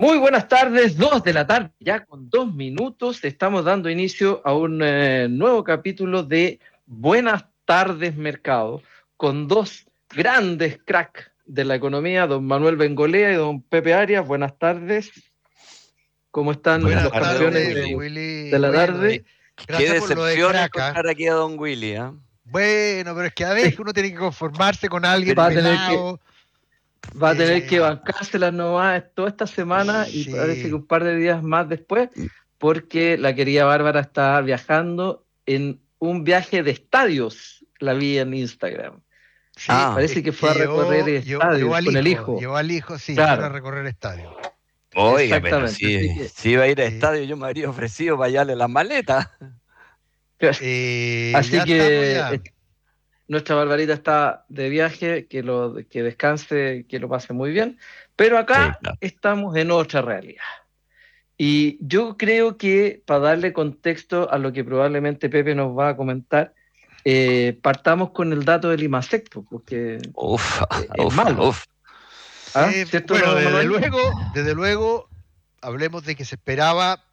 Muy buenas tardes, 2 de la tarde, ya con 2 minutos, estamos dando inicio a un nuevo capítulo de Buenas tardes Mercado, con dos grandes cracks de la economía, don Manuel Bengolea y don Pepe Arias. Buenas tardes, ¿cómo están Buenas los tardes, campeones Willy. de la Bueno, tarde? Qué gracias por lo de decepción crack, ¿ah? encontrar aquí a Don Willy, ¿eh? Bueno, pero es que a veces uno tiene que conformarse con alguien Va a tener que, pelado. va a tener que bancárselas nomás toda esta semana y parece que Sí. un par de días más después, porque la querida Bárbara está viajando en un viaje de estadios, la vi en Instagram. Sí, Parece que fue a recorrer llevó estadios con el hijo. al hijo, sí, fueron a Claro, recorrer estadio. Oiga, pero exactamente. si, Así que, si iba a ir a Sí. estadio, yo me habría ofrecido para hallarle las maletas. así Ya estamos que ya. nuestra Barbarita está de viaje, que descanse, que lo pase muy bien. Pero Sí, acá claro. estamos en otra realidad. Y yo creo que para darle contexto a lo que probablemente Pepe nos va a comentar, partamos con el dato del IMASEC, porque Uf, es uf, malo. uf. ¿Ah? ¿Cierto, Bueno, no, Manuel? desde luego, hablemos de que se esperaba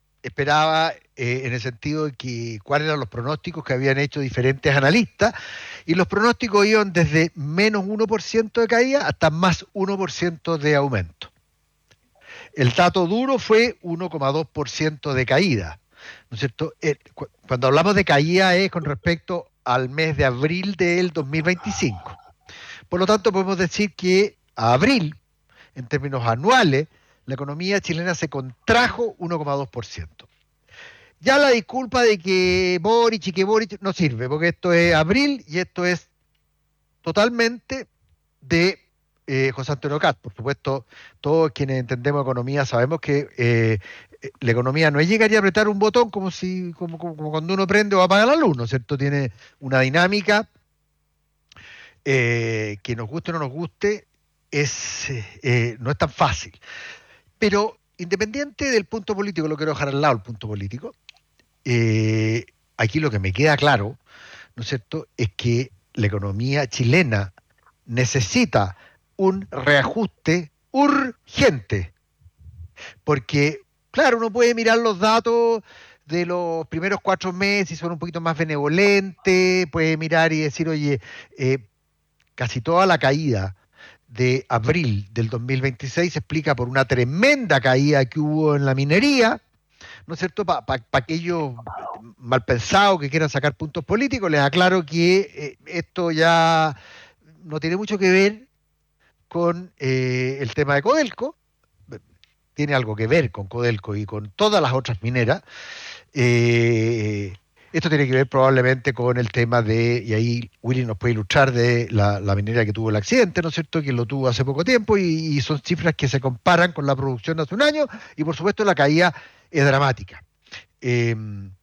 en el sentido de que cuáles eran los pronósticos que habían hecho diferentes analistas, y los pronósticos iban desde menos 1% de caída hasta más 1% de aumento. El dato duro fue 1,2% de caída, ¿no es cierto? Cuando hablamos de caída es con respecto al mes de abril del 2025. Por lo tanto, podemos decir que a abril, en términos anuales, la economía chilena se contrajo 1,2%. Ya la disculpa de que Boric no sirve, porque esto es abril y esto es totalmente de José Antonio Caz. Por supuesto, todos quienes entendemos economía sabemos que la economía no es llegar y apretar un botón como cuando uno prende o apaga la luz, ¿no es cierto? Tiene una dinámica que nos guste o no nos guste, no es tan fácil. Pero independiente del punto político, lo quiero dejar al lado el punto político. Aquí lo que me queda claro, ¿no es cierto?, es que la economía chilena necesita un reajuste urgente, porque, claro, uno puede mirar los datos de los primeros 4 meses y son un poquito más benevolentes, puede mirar y decir, oye, casi toda la caída de abril del 2026 se explica por una tremenda caída que hubo en la minería, ¿no es cierto? Para aquellos mal pensados que quieran sacar puntos políticos, les aclaro que esto ya no tiene mucho que ver con el tema de Codelco, tiene algo que ver con Codelco y con todas las otras mineras. Esto tiene que ver probablemente con el tema de, y ahí Willy nos puede ilustrar, de la minera que tuvo el accidente, ¿no es cierto?, que lo tuvo hace poco tiempo, y son cifras que se comparan con la producción de hace un año, y por supuesto la caída es dramática. Eh,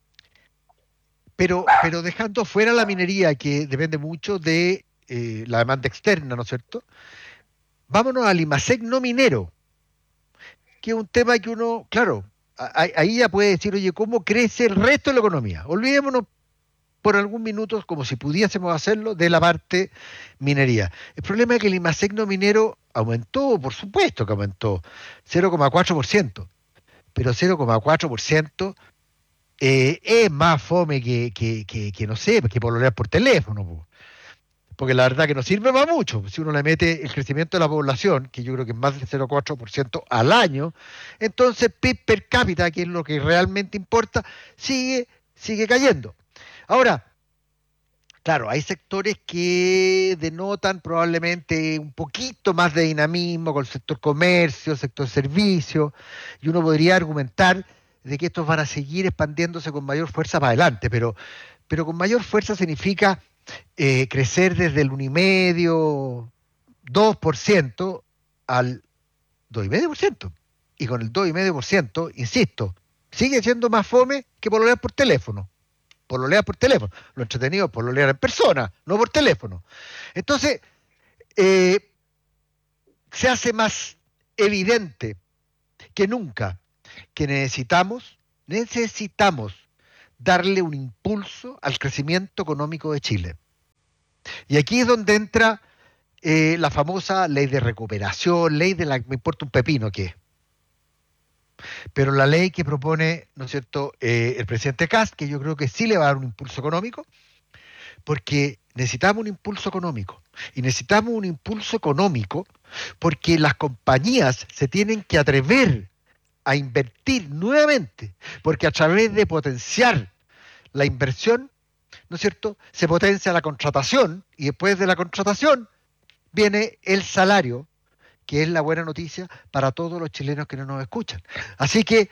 pero dejando fuera la minería, que depende mucho de la demanda externa, ¿no es cierto? Vámonos al IMASEC no minero, que es un tema que uno, claro, ahí ya puede decir, oye, ¿cómo crece el resto de la economía? Olvidémonos por algún minuto, como si pudiésemos hacerlo, de la parte minería. El problema es que el IMASEC no minero aumentó, por supuesto que aumentó, 0,4%, pero 0,4% es más fome que no sé, que pololear por teléfono, po. Porque la verdad que no sirve para mucho. Si uno le mete el crecimiento de la población, que yo creo que es más del 0,4% al año, entonces PIB per cápita, que es lo que realmente importa, sigue cayendo. Ahora, claro, hay sectores que denotan probablemente un poquito más de dinamismo, con el sector comercio, sector servicio, y uno podría argumentar de que estos van a seguir expandiéndose con mayor fuerza para adelante, pero con mayor fuerza significa crecer desde el 1,5%, 2% al 2,5%. Y con el 2,5%, insisto, sigue siendo más fome que pololear por teléfono. Pololear por teléfono. Lo entretenido es pololear en persona, no por teléfono. Entonces, se hace más evidente que nunca que necesitamos darle un impulso al crecimiento económico de Chile. Y aquí es donde entra la famosa ley de recuperación, ley de la me importa un pepino qué. Pero la ley que propone, ¿no es cierto?, el presidente Kast, que yo creo que sí le va a dar un impulso económico, porque necesitamos un impulso económico. Y necesitamos un impulso económico porque las compañías se tienen que atrever a invertir nuevamente, porque a través de potenciar la inversión, ¿no es cierto?, se potencia la contratación y después de la contratación viene el salario, que es la buena noticia para todos los chilenos que no nos escuchan. Así que,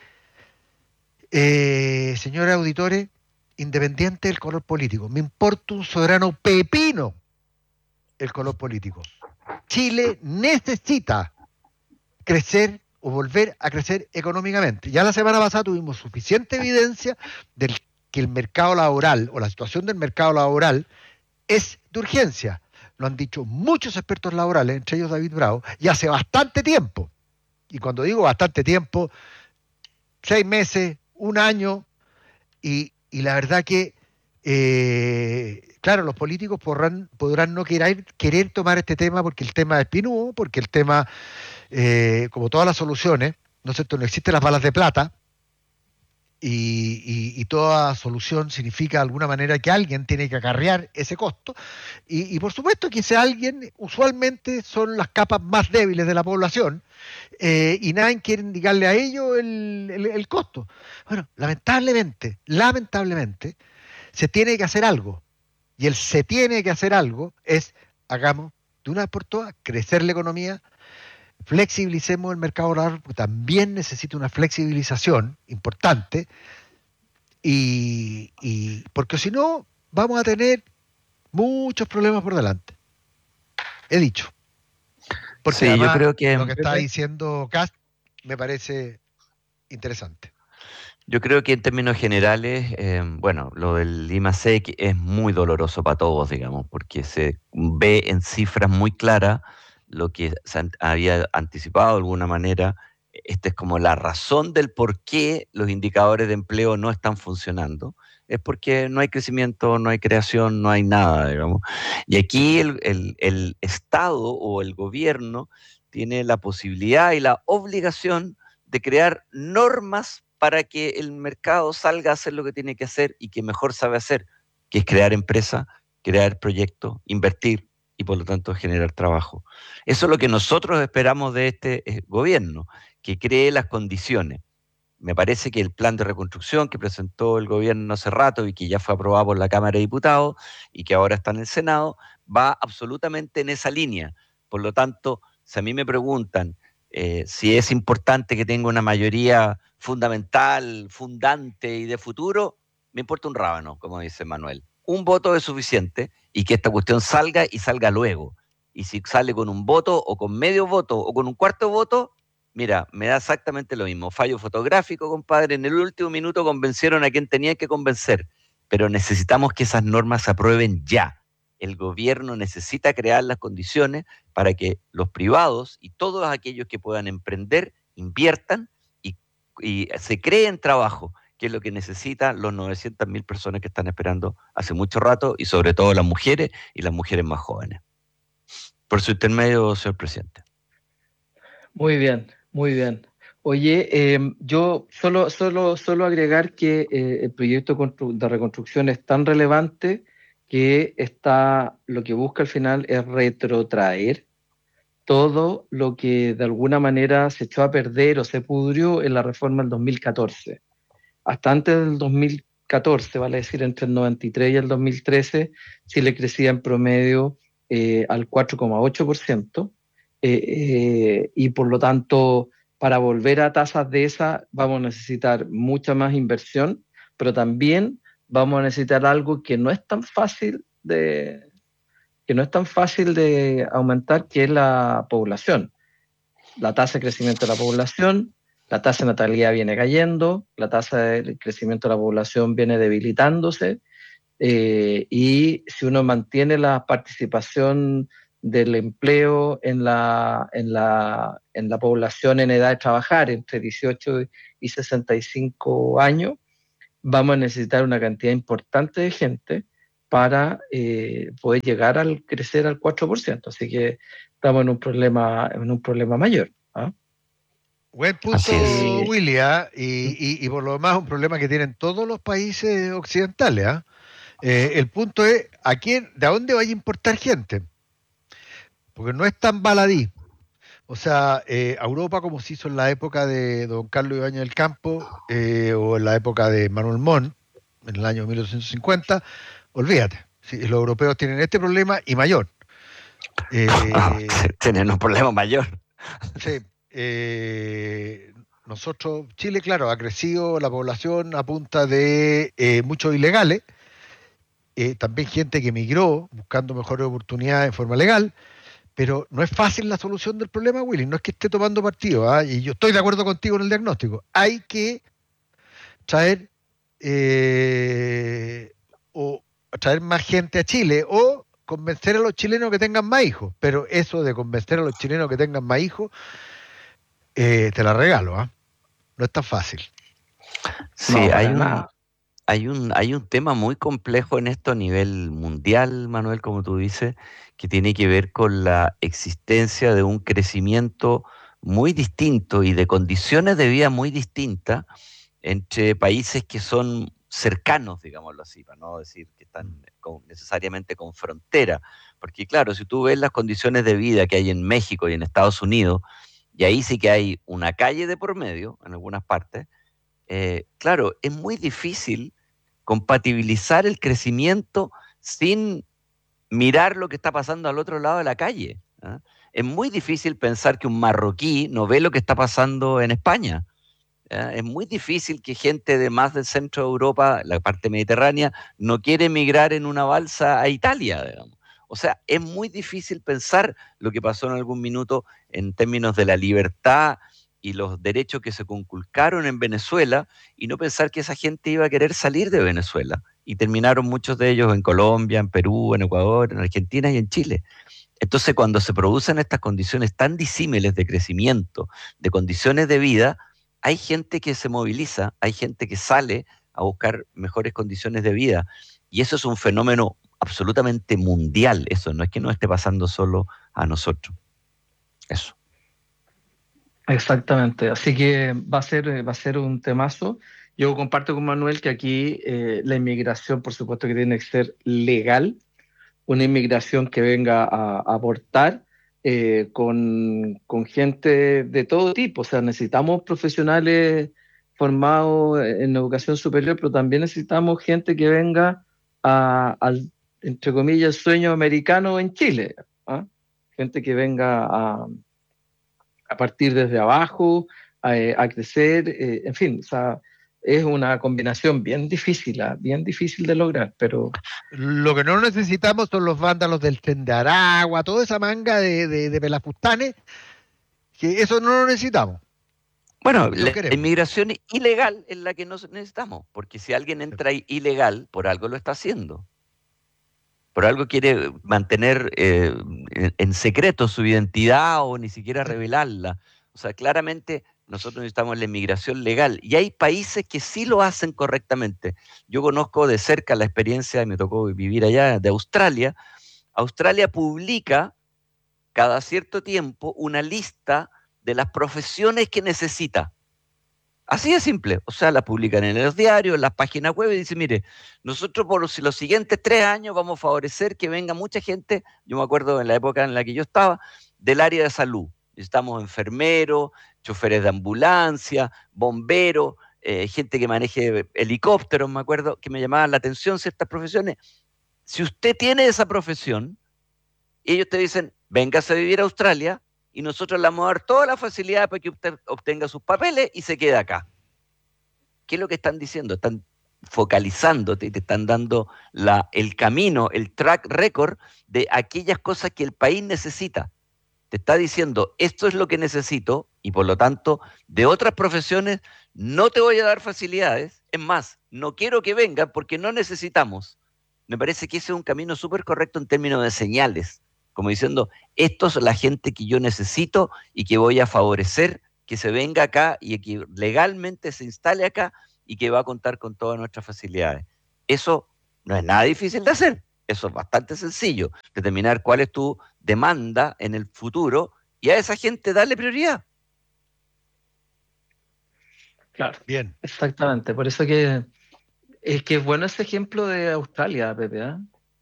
señores auditores, independiente del color político, me importa un soberano pepino el color político. Chile necesita crecer o volver a crecer económicamente. Ya la semana pasada tuvimos suficiente evidencia de que el mercado laboral o la situación del mercado laboral es de urgencia. Lo han dicho muchos expertos laborales, entre ellos David Bravo, y hace bastante tiempo. Y cuando digo bastante tiempo, 6 meses, un año, y la verdad que, claro, los políticos podrán no querer tomar este tema porque el tema es pinudo, porque el tema, como todas las soluciones, ¿no es cierto?, no existen las balas de plata, y toda solución significa de alguna manera que alguien tiene que acarrear ese costo, y por supuesto que ese alguien usualmente son las capas más débiles de la población, y nadie quiere indicarle a ellos el costo. Bueno, lamentablemente, se tiene que hacer algo, y el se tiene que hacer algo es, hagamos de una vez por todas, crecer la economía, flexibilicemos el mercado laboral, porque también necesita una flexibilización importante, y porque si no, vamos a tener muchos problemas por delante. He dicho. Porque Sí, además yo creo que lo que está diciendo Kast me parece interesante. Yo creo que en términos generales, bueno, lo del IMASEC es muy doloroso para todos, digamos, porque se ve en cifras muy claras lo que había anticipado de alguna manera. Esta es como la razón del por qué los indicadores de empleo no están funcionando. Es porque no hay crecimiento, no hay creación, no hay nada, digamos. Y aquí el Estado o el gobierno tiene la posibilidad y la obligación de crear normas para que el mercado salga a hacer lo que tiene que hacer y que mejor sabe hacer, que es crear empresas, crear proyectos, invertir y por lo tanto generar trabajo. Eso es lo que nosotros esperamos de este gobierno, que cree las condiciones. Me parece que el plan de reconstrucción que presentó el gobierno hace rato y que ya fue aprobado por la Cámara de Diputados y que ahora está en el Senado, va absolutamente en esa línea. Por lo tanto, si a mí me preguntan si es importante que tenga una mayoría fundamental, fundante y de futuro, me importa un rábano, como dice Manuel. Un voto es suficiente y que esta cuestión salga y salga luego. Y si sale con un voto o con medio voto o con un cuarto voto, mira, me da exactamente lo mismo. Fallo fotográfico, compadre. En el último minuto convencieron a quien tenía que convencer. Pero necesitamos que esas normas se aprueben ya. El gobierno necesita crear las condiciones para que los privados y todos aquellos que puedan emprender inviertan y se creen trabajo, que es lo que necesitan los 900.000 personas que están esperando hace mucho rato y sobre todo las mujeres y las mujeres más jóvenes. Por su intermedio, señor presidente. Muy bien, muy bien. Oye, yo solo agregar que el proyecto de reconstrucción es tan relevante que lo que busca al final es retrotraer todo lo que de alguna manera se echó a perder o se pudrió en la reforma del 2014. Hasta antes del 2014, vale decir, entre el 93 y el 2013, Chile crecía en promedio al 4,8%, y por lo tanto, para volver a tasas de esas vamos a necesitar mucha más inversión, pero también vamos a necesitar algo que no es tan fácil de aumentar, que es la población. La tasa de crecimiento de la población, la tasa de natalidad viene cayendo, la tasa de crecimiento de la población viene debilitándose, y si uno mantiene la participación del empleo en la población en edad de trabajar entre 18 y 65 años, vamos a necesitar una cantidad importante de gente para poder llegar al crecer al 4%. Así que estamos en un problema mayor. ¿Ah? Buen Así es. punto, Willy, ¿ah? Y por lo demás un problema que tienen todos los países occidentales, ¿ah? El punto es, ¿de dónde vaya a importar gente? Porque no es tan baladí. O sea, a Europa, como se hizo en la época de don Carlos Ibáñez del Campo, o en la época de Manuel Montt, en el año 1850, olvídate. Sí, los europeos tienen este problema y mayor. Tienen un problema mayor. Sí, nosotros, Chile, claro, ha crecido la población a punta de muchos ilegales, también gente que emigró buscando mejores oportunidades en forma legal, pero no es fácil la solución del problema, Willy. No es que esté tomando partido, ¿ah? Y yo estoy de acuerdo contigo en el diagnóstico. Hay que traer eh, o traer más gente a Chile o convencer a los chilenos que tengan más hijos. Pero eso de convencer a los chilenos que tengan más hijos, te la regalo, ¿ah? No es tan fácil. Sí, No, para nada. hay un tema muy complejo en esto a nivel mundial, Manuel, como tú dices, que tiene que ver con la existencia de un crecimiento muy distinto y de condiciones de vida muy distintas entre países que son cercanos, digámoslo así, para no decir que están necesariamente con frontera. Porque claro, si tú ves las condiciones de vida que hay en México y en Estados Unidos, y ahí sí que hay una calle de por medio en algunas partes, claro, es muy difícil compatibilizar el crecimiento sin mirar lo que está pasando al otro lado de la calle. ¿Ah? Es muy difícil pensar que un marroquí no ve lo que está pasando en España. ¿Ah? Es muy difícil que gente de más del centro de Europa, la parte mediterránea, no quiere emigrar en una balsa a Italia, digamos. O sea, es muy difícil pensar lo que pasó en algún minuto en términos de la libertad y los derechos que se conculcaron en Venezuela y no pensar que esa gente iba a querer salir de Venezuela. Y terminaron muchos de ellos en Colombia, en Perú, en Ecuador, en Argentina y en Chile. Entonces, cuando se producen estas condiciones tan disímiles de crecimiento, de condiciones de vida, hay gente que se moviliza, hay gente que sale a buscar mejores condiciones de vida. Y eso es un fenómeno absolutamente mundial. Eso no es que no esté pasando solo a nosotros. Eso. Exactamente, así que va a ser un temazo. Yo comparto con Manuel que aquí la inmigración, por supuesto que tiene que ser legal, una inmigración que venga a aportar con gente de todo tipo. O sea, necesitamos profesionales formados en educación superior, pero también necesitamos gente que venga al, entre comillas, sueño americano en Chile. ¿Ah? Gente que venga a partir desde abajo, a crecer, en fin, o sea, es una combinación bien difícil de lograr, pero Lo que no necesitamos son los vándalos del Tren de Aragua, toda esa manga de pelafustanes, que eso no lo necesitamos, Bueno, no la queremos. inmigración ilegal es la que necesitamos, porque si alguien entra ilegal, por algo lo está haciendo. Por algo quiere mantener en secreto su identidad o ni siquiera revelarla. O sea, claramente nosotros necesitamos la inmigración legal y hay países que sí lo hacen correctamente. Yo conozco de cerca la experiencia, y me tocó vivir allá, de Australia. Australia publica cada cierto tiempo una lista de las profesiones que necesita. Así de simple, o sea, la publican en los diarios, en las páginas web y dicen, mire, nosotros por los siguientes 3 años vamos a favorecer que venga mucha gente, yo me acuerdo en la época en la que yo estaba, del área de salud. Necesitamos enfermeros, choferes de ambulancia, bomberos, gente que maneje helicópteros, me acuerdo, que me llamaban la atención ciertas profesiones. Si usted tiene esa profesión, ellos te dicen, véngase a vivir a Australia y nosotros le vamos a dar toda la facilidad para que usted obtenga sus papeles y se quede acá. ¿Qué es lo que están diciendo? Están focalizándote y te están dando el camino, el track record de aquellas cosas que el país necesita. Te está diciendo, esto es lo que necesito y por lo tanto, de otras profesiones no te voy a dar facilidades. Es más, no quiero que vengan porque no necesitamos. Me parece que ese es un camino súper correcto en términos de señales, como diciendo, esto es la gente que yo necesito y que voy a favorecer que se venga acá y que legalmente se instale acá y que va a contar con todas nuestras facilidades. Eso no es nada difícil de hacer, eso es bastante sencillo, determinar cuál es tu demanda en el futuro y a esa gente darle prioridad. Claro, Bien. exactamente. Por eso que es bueno ese ejemplo de Australia, Pepe, ¿eh?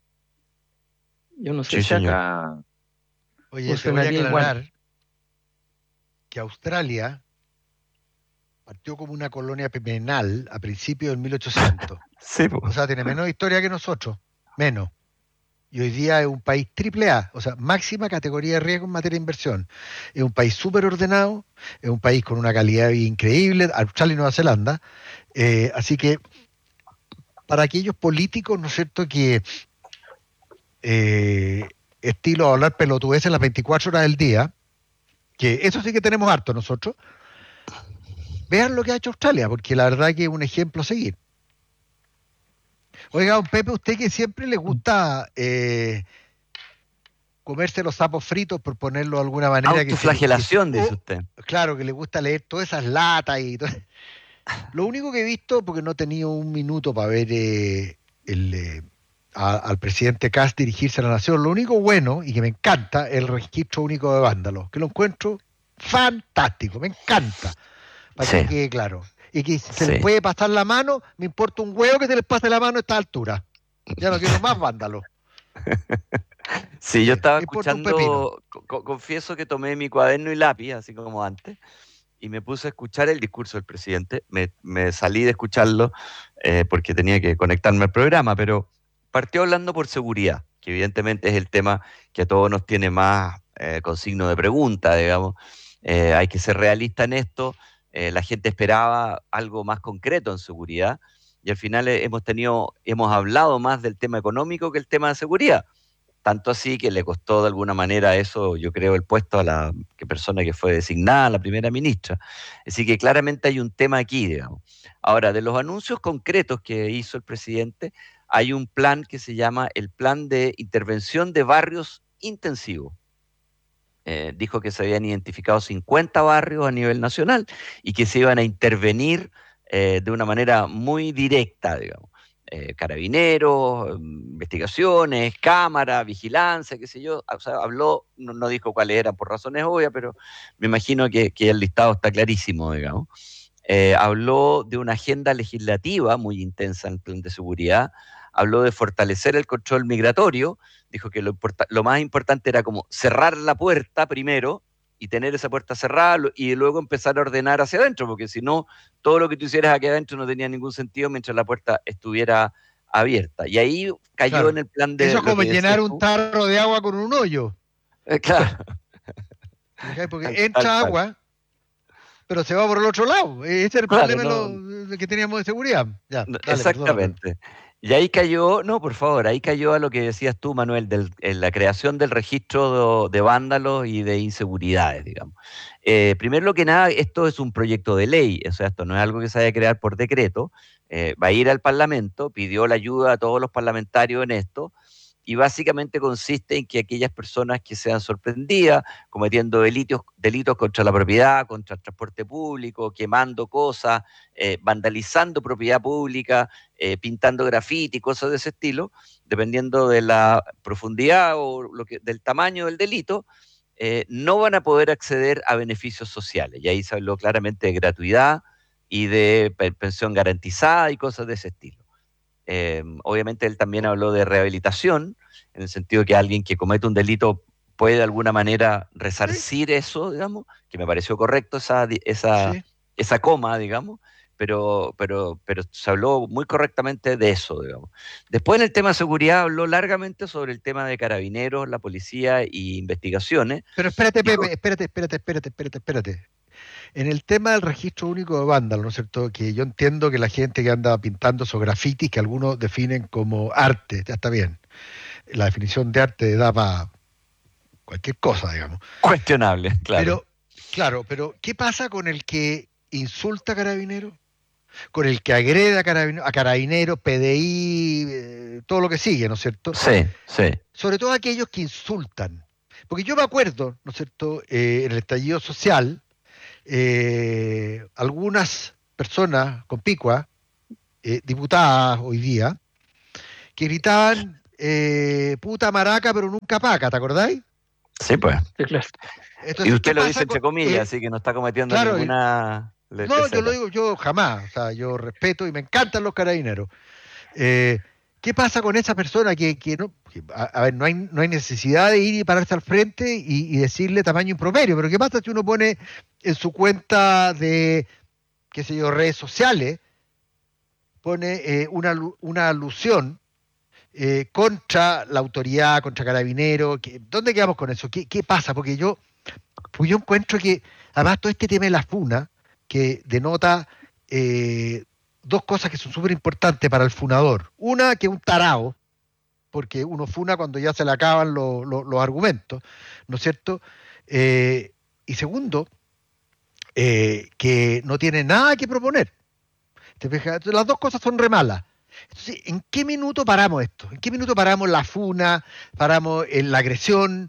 Yo no sé Sí, si señor. acá Oye, te voy a funcionaría igual. aclarar que Australia partió como una colonia penal a principios del 1800. Sí, po. O sea, tiene menos historia que nosotros, menos. Y hoy día es un país triple A, o sea, máxima categoría de riesgo en materia de inversión. Es un país súper ordenado, es un país con una calidad de vida increíble, Australia y Nueva Zelanda. Así que para aquellos políticos, ¿no es cierto?, que eh, estilo hablar pelotudeces las 24 horas del día, que eso sí que tenemos harto nosotros, vean lo que ha hecho Australia, porque la verdad que es un ejemplo a seguir. Oiga, don Pepe, usted que siempre le gusta comerse los sapos fritos, por ponerlo de alguna manera, Autoflagelación, dice usted. claro, que le gusta leer todas esas latas y todo. Lo único que he visto, porque no he tenido un minuto para ver al presidente Kast dirigirse a la nación, lo único bueno y que me encanta es el registro único de vándalos, que lo encuentro fantástico, me encanta, para que Sí, quede claro. Y que si se les sí. puede pasar la mano, me importa un huevo que se les pase la mano a esta altura. Ya no quiero más vándalos. Sí, yo Sí, estaba me importa un pepino. escuchando, confieso que tomé mi cuaderno y lápiz, así como antes, y me puse a escuchar el discurso del presidente. Me salí de escucharlo porque tenía que conectarme al programa, pero partió hablando por seguridad, que evidentemente es el tema que a todos nos tiene más con signo de pregunta, digamos. Hay que ser realista en esto. La gente esperaba algo más concreto en seguridad y al final hemos hablado más del tema económico que el tema de seguridad. Tanto así que le costó de alguna manera eso, yo creo, el puesto a la persona que fue designada, la primera ministra. Así que claramente hay un tema aquí, digamos. Ahora, de los anuncios concretos que hizo el presidente, hay un plan que se llama el Plan de Intervención de Barrios Intensivos. Dijo que se habían identificado 50 barrios a nivel nacional y que se iban a intervenir de una manera muy directa, digamos. Carabineros, investigaciones, cámara, vigilancia, qué sé yo. O sea, habló, no dijo cuáles eran por razones obvias, pero me imagino que el listado está clarísimo, digamos. Habló de una agenda legislativa muy intensa en el plan de seguridad, habló de fortalecer el control migratorio, dijo que lo más importante era como cerrar la puerta primero y tener esa puerta cerrada y luego empezar a ordenar hacia adentro, porque si no, todo lo que tú hicieras aquí adentro no tenía ningún sentido mientras la puerta estuviera abierta. Y ahí cayó en Claro. el plan Eso de es lo como que decías llenar un tú. tarro de agua con un hoyo. Claro, ¿Te fijas? tal, Porque tal entra cual. agua, pero se va por el otro lado. Ese es el Claro, problema no, que teníamos de seguridad. Ya, dale, perdóname. exactamente. Y ahí cayó, no, por favor, ahí cayó a lo que decías tú, Manuel, en la creación del registro de vándalos y de inseguridades, digamos. Primero que nada, esto es un proyecto de ley, o sea, esto no es algo que se vaya a crear por decreto, va a ir al Parlamento, pidió la ayuda a todos los parlamentarios en esto, y básicamente consiste en que aquellas personas que sean sorprendidas cometiendo delitos contra la propiedad, contra el transporte público, quemando cosas, vandalizando propiedad pública, pintando grafiti, cosas de ese estilo, dependiendo de la profundidad o del tamaño del delito, no van a poder acceder a beneficios sociales. Y ahí se habló claramente de gratuidad y de pensión garantizada y cosas de ese estilo. Obviamente él también habló de rehabilitación, en el sentido que alguien que comete un delito puede de alguna manera Sí, resarcir eso, digamos, que me pareció correcto sí. esa coma, digamos, pero se habló muy correctamente de eso, digamos. Después en el tema de seguridad habló largamente sobre el tema de carabineros, la policía y investigaciones. Pero espérate, Dijo, Pepe, espérate. En el tema del registro único de vándalos, ¿no es cierto? Que yo entiendo que la gente que anda pintando esos grafitis, que algunos definen como arte, ya está bien. La definición de arte da para cualquier cosa, digamos. cuestionable, claro. Pero, claro, pero ¿qué pasa con el que insulta a carabineros? Con el que agrede a carabineros, PDI, todo lo que sigue, ¿no es cierto? Sí, sí, Sobre todo aquellos que insultan. Porque yo me acuerdo, ¿no es cierto?, en el estallido social, algunas personas conspicuas, diputadas hoy día, que gritaban puta maraca, pero nunca paca, ¿te acordáis? sí, pues. Sí, claro. Y Entonces, ¿qué usted lo pasa dice con entre comillas, así que no está cometiendo claro, ninguna No, yo lo digo, yo jamás, o sea, yo respeto y me encantan los carabineros. ¿Qué pasa con esa persona que no, a ver, no hay necesidad de ir y pararse al frente y decirle tamaño improperio, pero qué pasa si uno pone en su cuenta de, qué sé yo, redes sociales, pone una alusión contra la autoridad, contra Carabineros? ¿Dónde quedamos con eso? ¿Qué pasa? Porque yo encuentro que, además, todo este tema de la funa, que denota dos cosas que son súper importantes para el funador. Una, que es un tarao, porque uno funa cuando ya se le acaban los argumentos, ¿no es cierto? Y segundo, que no tiene nada que proponer. ¿Te fijas? Las dos cosas son re malas. Entonces, ¿en qué minuto paramos esto? ¿En qué minuto paramos la funa, paramos la agresión?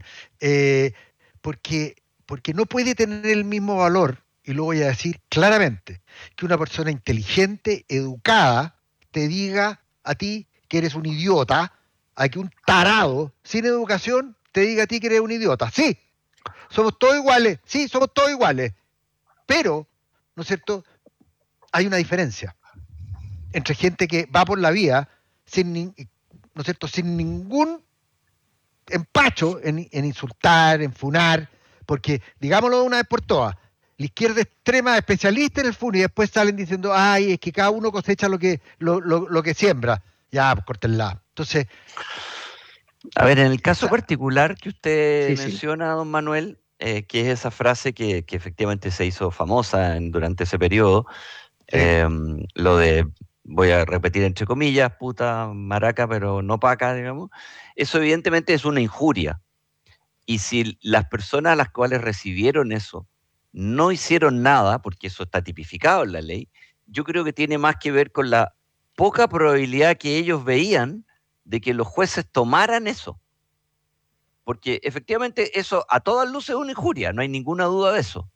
Porque no puede tener el mismo valor, y lo voy a decir claramente, que una persona inteligente, educada, te diga a ti que eres un idiota, a que un tarado sin educación te diga a ti que eres un idiota. Sí, somos todos iguales, sí, somos todos iguales, pero, ¿no es cierto?, hay una diferencia entre gente que va por la vía ¿no es cierto?, sin ningún empacho en insultar, en funar, porque, digámoslo una vez por todas, la izquierda extrema es especialista en el funo y después salen diciendo, ay, es que cada uno cosecha lo que siembra. Ya, pues córtenla. Entonces, a ver, en el caso particular que usted Sí. menciona, don Manuel, que es esa frase que efectivamente se hizo famosa durante ese periodo, Sí. lo de, voy a repetir entre comillas, puta maraca, pero no paca, digamos, eso evidentemente es una injuria. Y si las personas a las cuales recibieron eso no hicieron nada, porque eso está tipificado en la ley, yo creo que tiene más que ver con la poca probabilidad que ellos veían de que los jueces tomaran eso. Porque efectivamente eso a todas luces es una injuria, no hay ninguna duda de eso.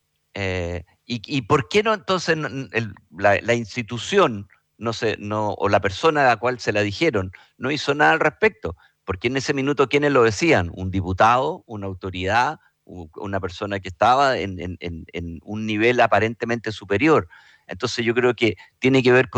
¿Y por qué no entonces la institución o la persona a la cual se la dijeron no hizo nada al respecto? Porque en ese minuto, ¿quiénes lo decían? Un diputado, una autoridad, una persona que estaba en un nivel aparentemente superior. Entonces yo creo que tiene que ver con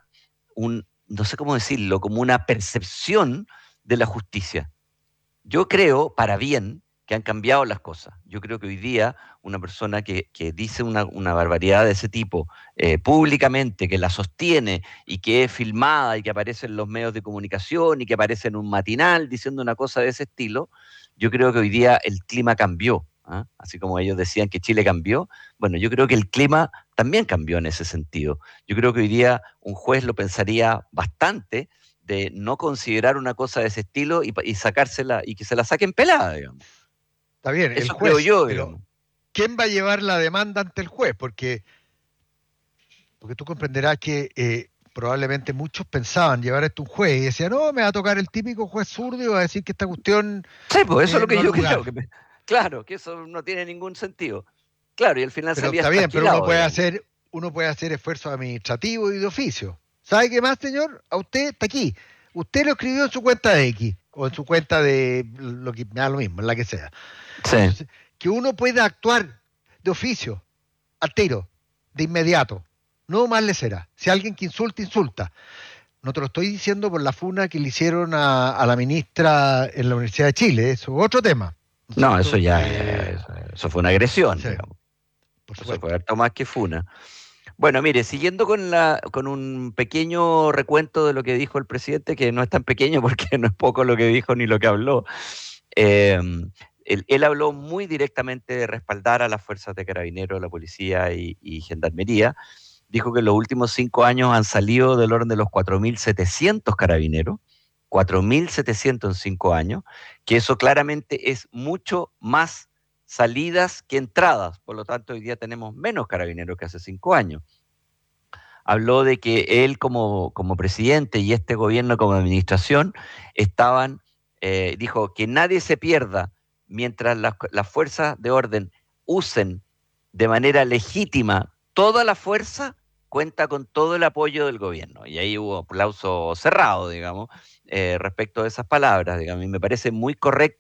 no sé cómo decirlo, como una percepción de la justicia. Yo creo, para bien, que han cambiado las cosas. Yo creo que hoy día una persona que dice una barbaridad de ese tipo públicamente, que la sostiene y que es filmada y que aparece en los medios de comunicación y que aparece en un matinal diciendo una cosa de ese estilo, yo creo que hoy día el clima cambió. ¿Ah? Así como ellos decían que Chile cambió, bueno, yo creo que el clima también cambió en ese sentido. Yo creo que hoy día un juez lo pensaría bastante de no considerar una cosa de ese estilo y sacársela y que se la saquen pelada, digamos. Está bien, Eso el juez, creo yo, pero digamos. ¿quién va a llevar la demanda ante el juez? Porque tú comprenderás que probablemente muchos pensaban llevar esto a un juez y decían, no, me va a tocar el típico juez zurdo y va a decir que esta cuestión Sí, pues eso es lo que no yo es lugar. creo. Claro, que eso no tiene ningún sentido. Claro, y al final Pero salía está bien, pero trasquilado, uno puede hacer esfuerzos administrativos y de oficio. ¿Sabe qué más, señor? A usted está aquí. Usted lo escribió en su cuenta de X o en su cuenta de lo que me da lo mismo, en la que sea. Sí. Entonces, que uno pueda actuar de oficio, al tiro, de inmediato. No más le será. Si alguien que insulta, insulta. No te lo estoy diciendo por la funa que le hicieron a la ministra en la Universidad de Chile. Eso es otro tema. No, eso ya, Eh, eso fue una agresión, sí, digamos. por Eso supuesto. fue harto más que funa. Bueno, mire, siguiendo con un pequeño recuento de lo que dijo el presidente, que no es tan pequeño porque no es poco lo que dijo ni lo que habló. Él habló muy directamente de respaldar a las fuerzas de carabineros, la policía y gendarmería. Dijo que en los últimos 5 años han salido del orden de los 4.700 carabineros, 4.700 en 5 años, que eso claramente es mucho más salidas que entradas, por lo tanto hoy día tenemos menos carabineros que hace 5 años. Habló de que él como presidente y este gobierno como administración dijo que nadie se pierda mientras las fuerzas de orden usen de manera legítima toda la fuerza, cuenta con todo el apoyo del gobierno. Y ahí hubo aplauso cerrado, digamos, respecto a esas palabras. Digamos, y me parece muy correcto